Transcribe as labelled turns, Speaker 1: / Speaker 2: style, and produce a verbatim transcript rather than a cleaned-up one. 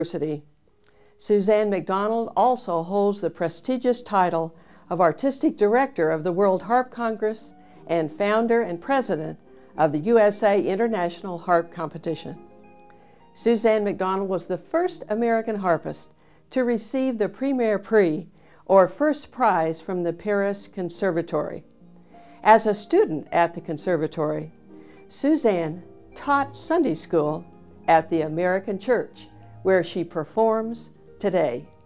Speaker 1: University. Suzanne McDonald also holds the prestigious title of Artistic Director of the World Harp Congress and founder and president of the U S A International Harp Competition. Suzanne McDonald was the first American harpist to receive the Premier Prix, or first prize, from the Paris Conservatory. As a student at the Conservatory, Suzanne taught Sunday school at the American Church, where she performs today.